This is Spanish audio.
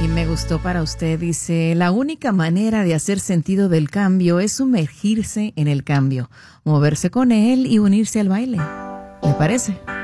Y me gustó para usted, dice, la única manera de hacer sentido del cambio es sumergirse en el cambio, moverse con él y unirse al baile. ¿Le parece?